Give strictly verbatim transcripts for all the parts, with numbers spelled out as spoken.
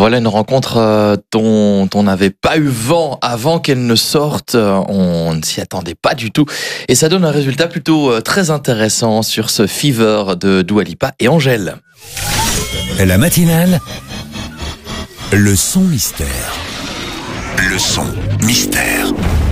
Voilà une rencontre euh, dont on n'avait pas eu vent avant qu'elle ne sorte. Euh, On ne s'y attendait pas du tout. Et ça donne un résultat plutôt euh, très intéressant sur ce Fever de Dua Lipa et Angèle. La matinale, le son mystère. Le son mystère.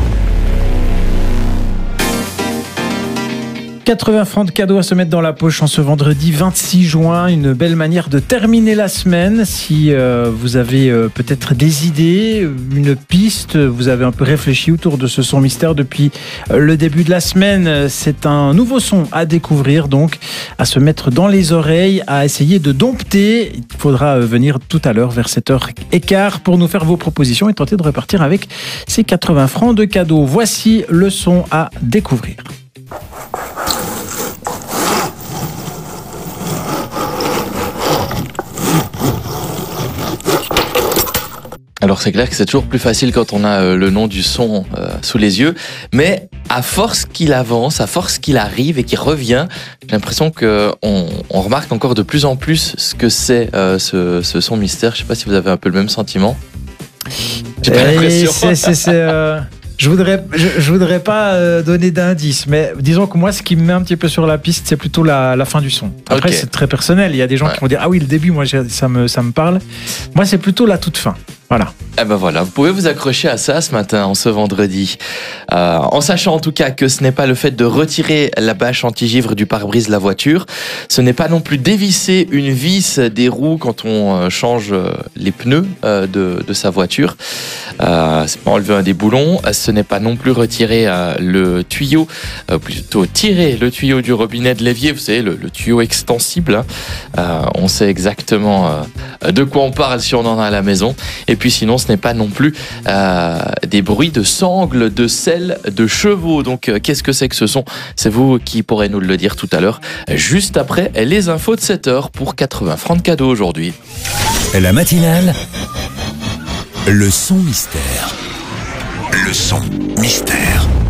quatre-vingts francs de cadeaux à se mettre dans la poche en ce vendredi vingt-six juin. Une belle manière de terminer la semaine. Si euh, vous avez euh, peut-être des idées, une piste, vous avez un peu réfléchi autour de ce son mystère depuis euh, le début de la semaine. C'est un nouveau son à découvrir, donc à se mettre dans les oreilles, à essayer de dompter. Il faudra euh, venir tout à l'heure vers sept heures quinze pour nous faire vos propositions et tenter de repartir avec ces quatre-vingts francs de cadeaux. Voici le son à découvrir. Alors c'est clair que c'est toujours plus facile quand on a euh, le nom du son euh, sous les yeux, mais à force qu'il avance, à force qu'il arrive et qu'il revient, j'ai l'impression qu'on on remarque encore de plus en plus ce que c'est euh, ce, ce son mystère. Je sais pas si vous avez un peu le même sentiment. J'ai pas l'impression. C'est, c'est, c'est, euh... Je voudrais, je, je voudrais pas euh, donner d'indices, mais disons que moi, ce qui me met un petit peu sur la piste, c'est plutôt la, la fin du son. Après, okay. C'est très personnel. Il y a des gens ouais. qui vont dire ah oui, le début, moi, ça me, ça me parle. Moi, c'est plutôt la toute fin. Voilà. Eh ben voilà, vous pouvez vous accrocher à ça ce matin, en ce vendredi, euh, en sachant en tout cas que ce n'est pas le fait de retirer la bâche anti-givre du pare-brise de la voiture, ce n'est pas non plus dévisser une vis des roues quand on change les pneus de, de sa voiture, euh, c'est pas enlever un des boulons, ce n'est pas non plus retirer euh, le tuyau, euh, plutôt tirer le tuyau du robinet de l'évier, vous savez, le, le tuyau extensible, hein. euh, on sait exactement euh, de quoi on parle si on en a à la maison. Et puis sinon, ce n'est pas non plus euh, des bruits de sangles, de selles, de chevaux. Donc, euh, qu'est-ce que c'est que ce son ? C'est vous qui pourrez nous le dire tout à l'heure, juste après les infos de sept heures pour quatre-vingts francs de cadeaux aujourd'hui. La matinale, le son mystère. Le son mystère.